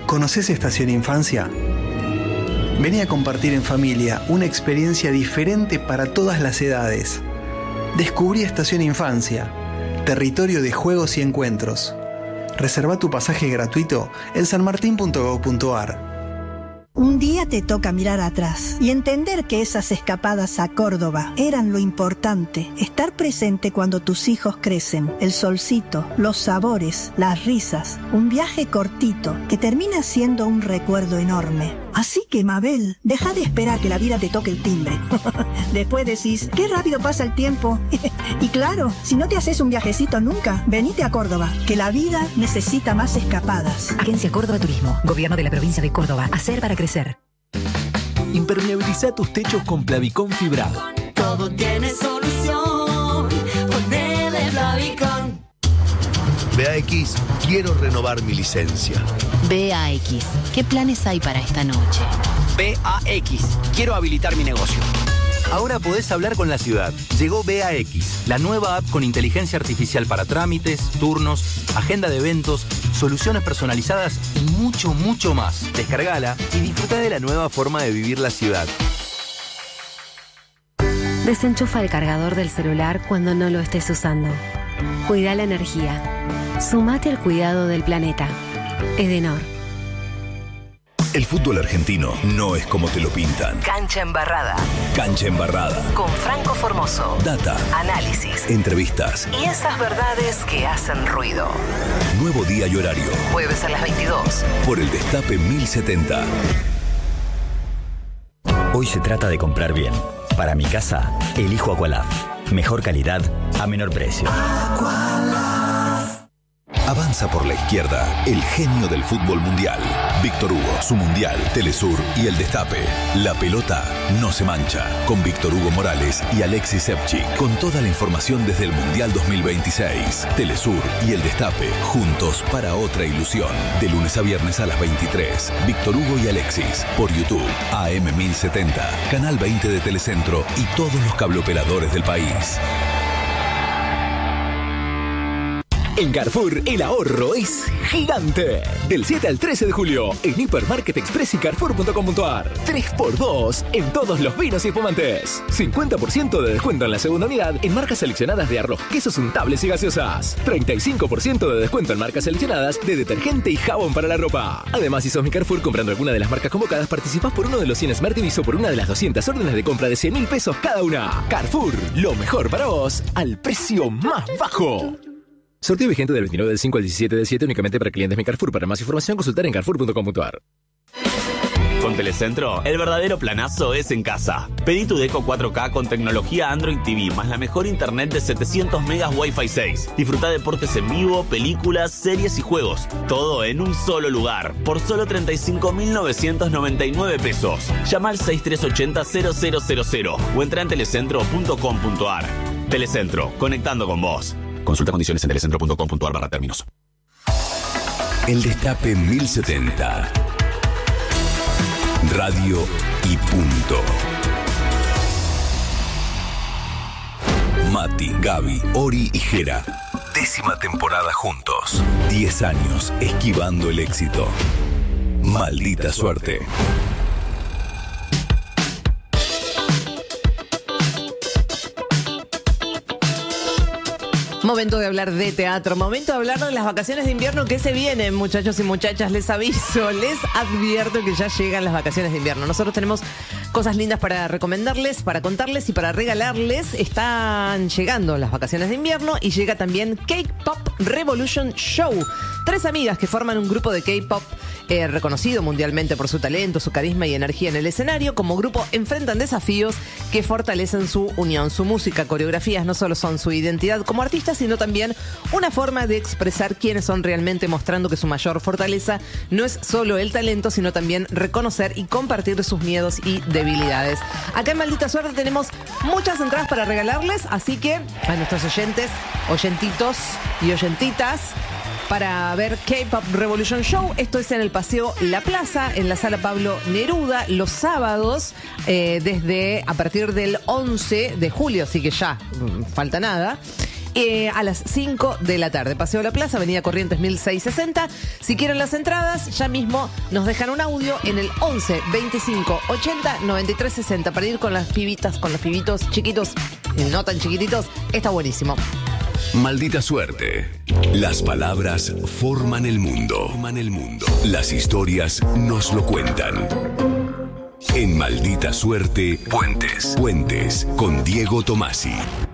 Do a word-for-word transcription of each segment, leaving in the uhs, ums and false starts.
¿Conoces Estación Infancia? Vení a compartir en familia una experiencia diferente para todas las edades. Descubrí Estación Infancia, territorio de juegos y encuentros. Reserva tu pasaje gratuito en sanmartin punto gob punto ar. Un día te toca mirar atrás y entender que esas escapadas a Córdoba eran lo importante. Estar presente cuando tus hijos crecen, el solcito, los sabores, las risas, un viaje cortito que termina siendo un recuerdo enorme. Así que, Mabel, deja de esperar que la vida te toque el timbre. Después decís, qué rápido pasa el tiempo. Y claro, si no te haces un viajecito nunca, venite a Córdoba, que la vida necesita más escapadas. Agencia Córdoba Turismo, Gobierno de la Provincia de Córdoba. Hacer para crecer. Impermeabiliza tus techos con Plavicón fibrado. Todo tiene solución. Ponele Plavicón. B A X, quiero renovar mi licencia. B A X, ¿qué planes hay para esta noche? B A X, quiero habilitar mi negocio. Ahora podés hablar con la ciudad. Llegó B A X, la nueva app con inteligencia artificial para trámites, turnos, agenda de eventos, soluciones personalizadas y mucho, mucho más. Descargala y disfruta de la nueva forma de vivir la ciudad. Desenchufa el cargador del celular cuando no lo estés usando. Cuida la energía. Sumate al cuidado del planeta. Edenor. El fútbol argentino no es como te lo pintan. Cancha embarrada. Cancha embarrada. Con Franco Formoso. Data. Análisis. Entrevistas. Y esas verdades que hacen ruido. Nuevo día y horario. Jueves a las veintidós. Por el Destape mil setenta. Hoy se trata de comprar bien. Para mi casa, elijo Aqualab. Mejor calidad a menor precio. Avanza por la izquierda el genio del fútbol mundial. Víctor Hugo, su mundial, Telesur y el Destape. La pelota no se mancha. Con Víctor Hugo Morales y Alexis Sepchi. Con toda la información desde el Mundial dos mil veintiséis. Telesur y el Destape. Juntos para otra ilusión. De lunes a viernes a las veintitrés. Víctor Hugo y Alexis. Por YouTube. A M mil setenta. Canal veinte de Telecentro. Y todos los cableoperadores del país. En Carrefour, el ahorro es gigante. Del siete al trece de julio, en Hipermarket Express y Carrefour punto com punto ar. tres por dos en todos los vinos y espumantes. cincuenta por ciento de descuento en la segunda unidad en marcas seleccionadas de arroz, quesos untables y gaseosas. treinta y cinco por ciento de descuento en marcas seleccionadas de detergente y jabón para la ropa. Además, si sos mi Carrefour comprando alguna de las marcas convocadas, participás por uno de los cien Smart T Vs o por una de las doscientas órdenes de compra de cien mil pesos cada una. Carrefour, lo mejor para vos, al precio más bajo. Sorteo vigente del veintinueve del cinco al diecisiete del siete únicamente para clientes Mi Carrefour. Para más información, consultar en carrefour punto com punto ar. Con Telecentro, el verdadero planazo es en casa. Pedí tu Deco cuatro K con tecnología Android T V, más la mejor internet de setecientos megas Wi-Fi seis. Disfruta deportes en vivo, películas, series y juegos. Todo en un solo lugar, por solo treinta y cinco mil novecientos noventa y nueve pesos. Llama al seis tres ocho cero cero cero cero cero o entra en telecentro punto com punto ar. Telecentro, conectando con vos. Consulta condiciones en telecentro punto com punto ar barra términos. El Destape mil setenta. Radio y punto. Mati, Gaby, Ori y Jera. Décima temporada juntos. Diez años esquivando el éxito. Maldita suerte. Momento de hablar de teatro, momento de hablar de las vacaciones de invierno que se vienen, muchachos y muchachas. Les aviso, les advierto que ya llegan las vacaciones de invierno. Nosotros tenemos cosas lindas para recomendarles, para contarles y para regalarles. Están llegando las vacaciones de invierno y llega también K-Pop Revolution Show. Tres amigas que forman un grupo de K-Pop eh, reconocido mundialmente por su talento, su carisma y energía en el escenario. Como grupo enfrentan desafíos que fortalecen su unión. Su música, coreografías no solo son su identidad como artistas, sino también una forma de expresar quiénes son realmente, mostrando que su mayor fortaleza no es solo el talento, sino también reconocer y compartir sus miedos y debilidades. Acá en Maldita Suerte tenemos muchas entradas para regalarles, así que a nuestros oyentes, oyentitos y oyentitas, para ver K-Pop Revolution Show. Esto es en el Paseo La Plaza, en la Sala Pablo Neruda, los sábados, eh, desde a partir del once de julio, así que ya, mmm, falta nada. eh, a las cinco de la tarde. Paseo La Plaza, Avenida Corrientes mil seiscientos sesenta. Si quieren las entradas, ya mismo nos dejan un audio en el once veinticinco ochenta noventa y tres sesenta para ir con las pibitas, con los pibitos chiquitos y no tan chiquititos. Está buenísimo. Maldita suerte. Las palabras forman el mundo. Forman el mundo. Las historias nos lo cuentan. En Maldita Suerte, Puentes. Puentes con Diego Tomasi.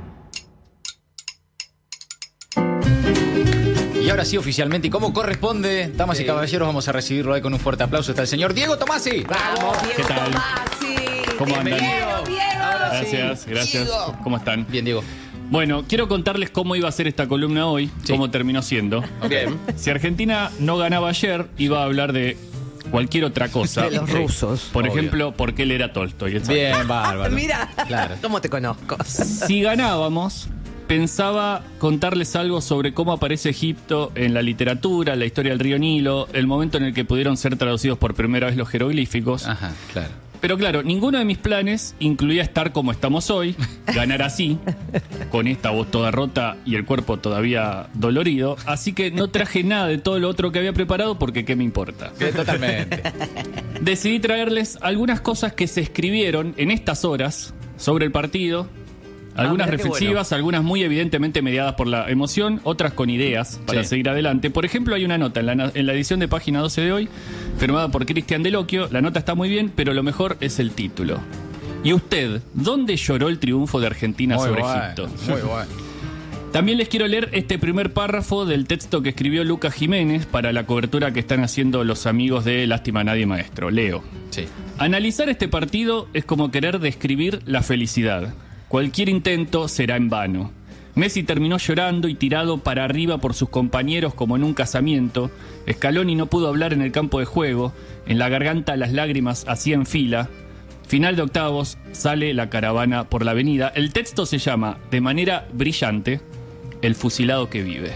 Y ahora sí, oficialmente, y como corresponde, damas sí. y caballeros, vamos a recibirlo ahí con un fuerte aplauso. Está el señor Diego Tomasi. ¡Vamos, Diego ¿Qué tal? Tomasi! ¿Cómo andan? Bienvenido, Diego. Gracias, gracias. Diego. ¿Cómo están? Bien, Diego. Bueno, quiero contarles cómo iba a ser esta columna hoy, sí. cómo terminó siendo. Bien. Si Argentina no ganaba ayer, iba a hablar de cualquier otra cosa. De los rusos. Por Obvio. ejemplo, por qué él era Tolstoy. Exacto. Bien, bárbaro. Mira, claro. cómo te conozco. Si ganábamos, pensaba contarles algo sobre cómo aparece Egipto en la literatura, la historia del río Nilo, el momento en el que pudieron ser traducidos por primera vez los jeroglíficos. Ajá, claro. Pero claro, ninguno de mis planes incluía estar como estamos hoy, ganar así, con esta voz toda rota y el cuerpo todavía dolorido. Así que no traje nada de todo lo otro que había preparado porque ¿qué me importa? Sí, totalmente. Decidí traerles algunas cosas que se escribieron en estas horas sobre el partido. Algunas ah, mira, reflexivas, bueno. algunas muy evidentemente mediadas por la emoción, otras con ideas para sí. seguir adelante. Por ejemplo, hay una nota en la, en la edición de Página doce de hoy, firmada por Cristian Deloquio. La nota está muy bien, pero lo mejor es el título. ¿Y usted, dónde lloró el triunfo de Argentina muy sobre bueno, Egipto? Muy bueno. También les quiero leer este primer párrafo del texto que escribió Lucas Jiménez para la cobertura que están haciendo los amigos de Lástima Nadie Maestro. Leo. Sí. Analizar este partido es como querer describir la felicidad. Cualquier intento será en vano. Messi terminó llorando y tirado para arriba por sus compañeros como en un casamiento. Scaloni no pudo hablar en el campo de juego. En la garganta las lágrimas hacían fila. Final de octavos, sale la caravana por la avenida. El texto se llama, de manera brillante, El fusilado que vive.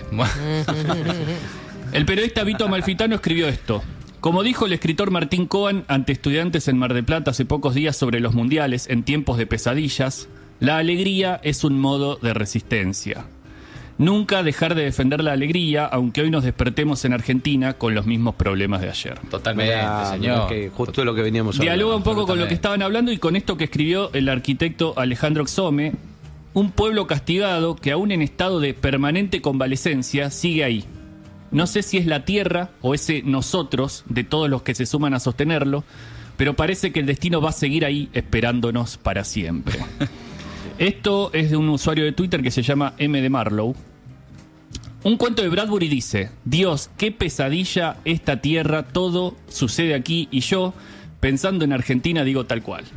El periodista Vito Amalfitano escribió esto. Como dijo el escritor Martín Coan ante estudiantes en Mar del Plata hace pocos días sobre los mundiales en tiempos de pesadillas, la alegría es un modo de resistencia. Nunca dejar de defender la alegría, aunque hoy nos despertemos en Argentina con los mismos problemas de ayer. Totalmente, Mirá, señor. Que justo lo que veníamos hablando. Dialoga un poco con lo que estaban hablando y con esto que escribió el arquitecto Alejandro Xome. Un pueblo castigado que aún en estado de permanente convalecencia sigue ahí. No sé si es la tierra o ese nosotros de todos los que se suman a sostenerlo, pero parece que el destino va a seguir ahí esperándonos para siempre. Esto es de un usuario de Twitter que se llama M de Marlow. Un cuento de Bradbury dice: Dios, qué pesadilla esta tierra, todo sucede aquí y yo, pensando en Argentina, digo tal cual.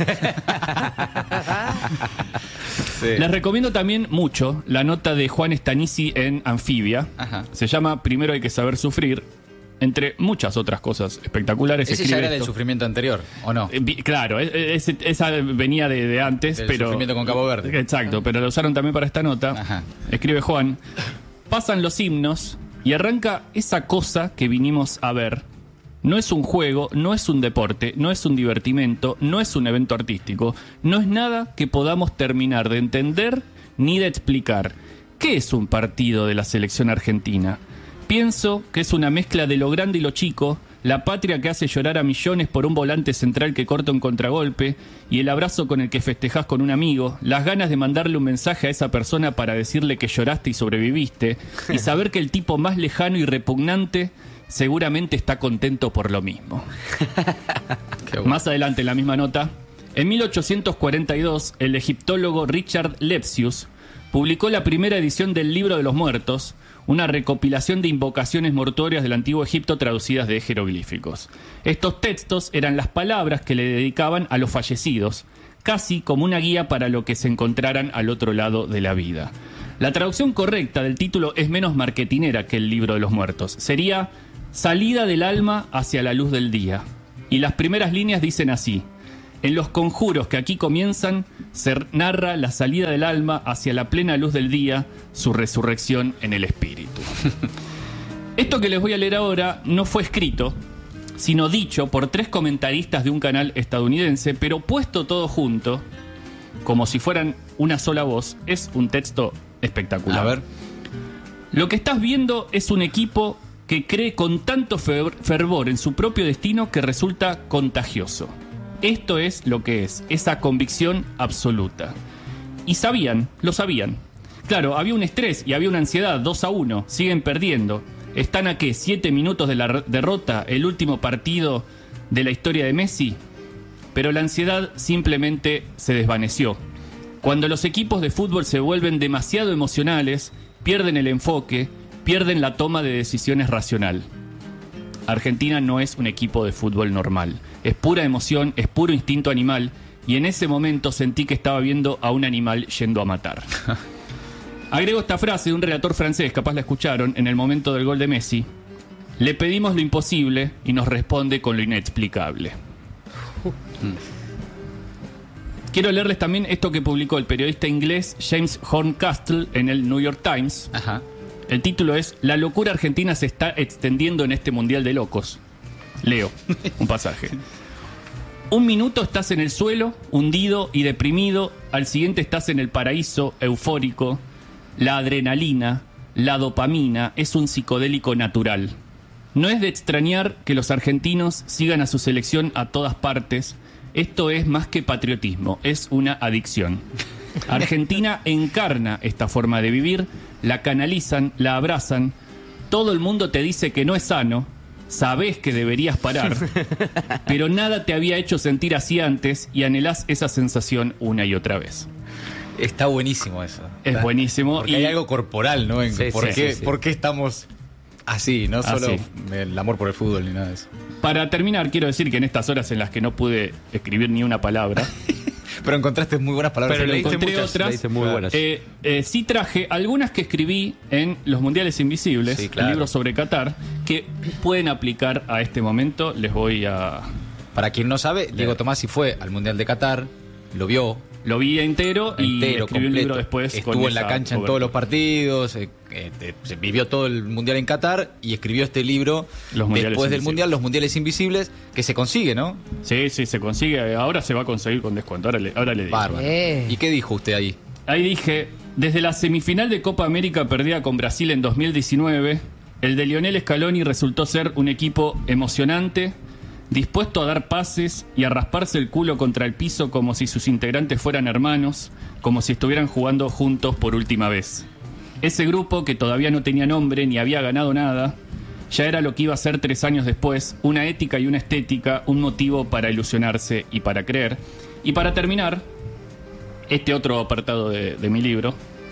Sí. Les recomiendo también mucho la nota de Juan Stanisi en Anfibia. Ajá. Se llama Primero hay que saber sufrir. Entre muchas otras cosas espectaculares. Ese ya era del sufrimiento anterior, ¿o no? Eh, claro, es, es, esa venía de, de antes, del pero... sufrimiento con Cabo Verde. Exacto, pero lo usaron también para esta nota. Ajá. Escribe Juan. Pasan los himnos y arranca esa cosa que vinimos a ver. No es un juego, no es un deporte, no es un divertimento, no es un evento artístico. No es nada que podamos terminar de entender ni de explicar. ¿Qué es un partido de la selección argentina? Pienso que es una mezcla de lo grande y lo chico, la patria que hace llorar a millones por un volante central que corta un contragolpe y el abrazo con el que festejás con un amigo, las ganas de mandarle un mensaje a esa persona para decirle que lloraste y sobreviviste y saber que el tipo más lejano y repugnante seguramente está contento por lo mismo. Bueno. Más adelante en la misma nota, en mil ochocientos cuarenta y dos el egiptólogo Richard Lepsius publicó la primera edición del Libro de los Muertos, una recopilación de invocaciones mortuorias del antiguo Egipto traducidas de jeroglíficos. Estos textos eran las palabras que le dedicaban a los fallecidos, casi como una guía para lo que se encontraran al otro lado de la vida. La traducción correcta del título es menos marketinera que el Libro de los Muertos. Sería Salida del alma hacia la luz del día. Y las primeras líneas dicen así: en los conjuros que aquí comienzan, se narra la salida del alma hacia la plena luz del día, su resurrección en el espíritu. Esto que les voy a leer ahora no fue escrito, sino dicho por tres comentaristas de un canal estadounidense, pero puesto todo junto, como si fueran una sola voz, es un texto espectacular. A ver. Lo que estás viendo es un equipo que cree con tanto fervor en su propio destino que resulta contagioso. Esto es lo que es, esa convicción absoluta. Y sabían, lo sabían. Claro, había un estrés y había una ansiedad, dos a uno, siguen perdiendo. ¿Están a qué? ¿Siete minutos de la derrota? ¿El último partido de la historia de Messi? Pero la ansiedad simplemente se desvaneció. Cuando los equipos de fútbol se vuelven demasiado emocionales, pierden el enfoque, pierden la toma de decisiones racional. Argentina no es un equipo de fútbol normal. Es pura emoción, es puro instinto animal, y en ese momento sentí que estaba viendo a un animal yendo a matar. Agrego esta frase de un relator francés, capaz la escucharon, en el momento del gol de Messi. Le pedimos lo imposible y nos responde con lo inexplicable. Quiero leerles también esto que publicó el periodista inglés James Horncastle en el New York Times. Ajá. El título es La locura argentina se está extendiendo en este mundial de locos. Leo un pasaje. Un minuto estás en el suelo, hundido y deprimido. Al siguiente estás en el paraíso, eufórico. La adrenalina, la dopamina, es un psicodélico natural. No es de extrañar que los argentinos sigan a su selección a todas partes. Esto es más que patriotismo, es una adicción. Argentina encarna esta forma de vivir, la canalizan, la abrazan. Todo el mundo te dice que no es sano, sabés que deberías parar, pero nada te había hecho sentir así antes y anhelás esa sensación una y otra vez. Está buenísimo eso. Es Está, buenísimo. Porque y... hay algo corporal, ¿no? En Sí, por, sí, qué, sí, sí. ¿Por qué estamos así? No solo Así. el amor por el fútbol ni nada de eso. Para terminar, quiero decir que en estas horas en las que no pude escribir ni una palabra... Pero encontraste muy buenas palabras. Pero leíste encontré muchas, otras. leíste muy buenas. Eh, eh, sí traje algunas que escribí en Los Mundiales Invisibles, Sí, claro. el libro sobre Qatar, que pueden aplicar a este momento. Les voy a... Para quien no sabe, Diego Tomasi fue al Mundial de Qatar, lo vio. Lo vi entero y entero, escribí completo. un libro después. Estuvo con en la esa cancha en cobertura. todos los partidos, eh, eh, eh, se vivió todo el Mundial en Qatar y escribió este libro Los Mundiales después del Invisibles. Mundial, Los Mundiales Invisibles, que se consigue, ¿no? Sí, sí, se consigue. Ahora se va a conseguir con descuento. Ahora le, ahora le digo. Bárbaro. ¿Y qué dijo usted ahí? Ahí dije, desde la semifinal de Copa América perdida con Brasil en dos mil diecinueve, el de Lionel Scaloni resultó ser un equipo emocionante, dispuesto a dar pases y a rasparse el culo contra el piso como si sus integrantes fueran hermanos, como si estuvieran jugando juntos por última vez. Ese grupo, que todavía no tenía nombre ni había ganado nada, ya era lo que iba a ser tres años después, una ética y una estética, un motivo para ilusionarse y para creer. Y para terminar, este otro apartado de, de mi libro.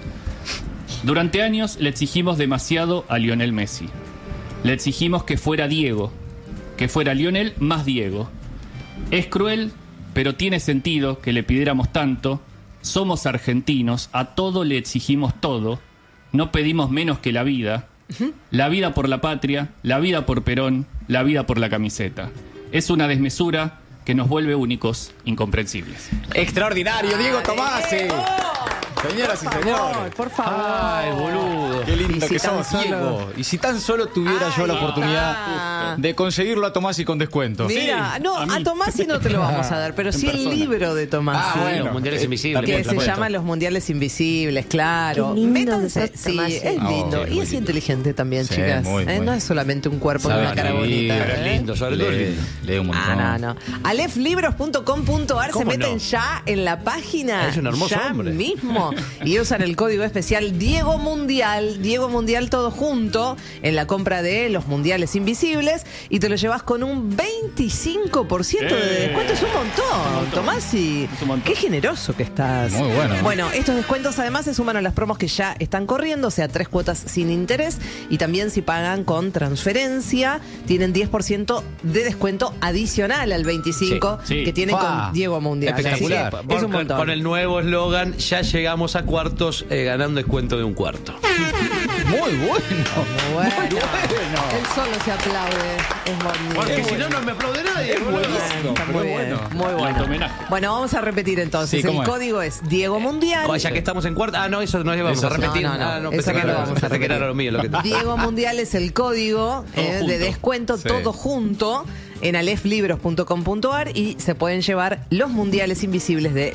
Durante años le exigimos demasiado a Lionel Messi. Le exigimos que fuera Diego, que fuera Lionel más Diego. Es cruel, pero tiene sentido que le pidiéramos tanto. Somos argentinos, a todo le exigimos todo. No pedimos menos que la vida. La vida por la patria, la vida por Perón, la vida por la camiseta. Es una desmesura que nos vuelve únicos, incomprensibles. Extraordinario, Diego Tomasi. Señoras y señores. Por favor. Ay, boludo. Qué lindo Y si que tan sos, solo- Diego. Y si tan solo tuviera yo la oportunidad de conseguirlo a Tomasi con descuento. Mira, no, a, Tomasi no te lo vamos a dar, pero En sí el persona. libro de Tomasi. Ah, bueno. Los Mundiales Eh, Invisibles. también Que la se cuento. llama Los Mundiales Invisibles, claro. Qué lindo Métanse, que sos, sí, Tomasi. es Ah, lindo. ok, y muy es lindo. inteligente también, Sí, chicas. muy, Eh, muy. No es solamente un cuerpo y Sabe una cara escribir, bonita. pero es ¿eh? lindo, sobre todo es Lee, lindo. lee un montón. Ah, no, no. alef libros punto com punto ar se ¿Cómo meten no? ya en la página. Es un hermoso ya hombre. mismo. Y usan el código especial Diego Mundial, Diego Mundial todo junto, en la compra de los Mundiales Invisibles y te lo llevas con un veinticinco por ciento de Eh. descuento. Es un montón, montón. Tomasi. Es un montón. Qué generoso que estás. Muy bueno. Bueno, estos descuentos además se suman a las promos que ya están corriendo, o sea, tres cuotas sin interés y también si pagan con transferencia, tienen diez por ciento de descuento adicional al veinticinco Sí, sí. que tienen Fa. con Diego Mundial. Espectacular. Así que es un Con, montón. con el nuevo eslogan, ya llegamos a cuartos eh, ganando descuento de un cuarto. Muy bueno. Bueno, Muy bueno. él solo se aplaude. Es bonito. Porque si no, no me aplaude nadie. boludo. Está muy Muy bien, bueno. muy El bueno. autohomenaje. Bueno, vamos a repetir entonces. Sí, ¿cómo el es? código es Diego Mundial. Oh, ya que estamos en cuarto. Ah, no, eso no íbamos Eso a repetir. no, no, no. Ah, Eso pensé no que lo era- vamos a pensé que repetir. era lo mío lo que Diego Mundial es el código eh, de junto. descuento, Sí. todo junto, en alef libros punto com punto ar y se pueden llevar los Mundiales Invisibles de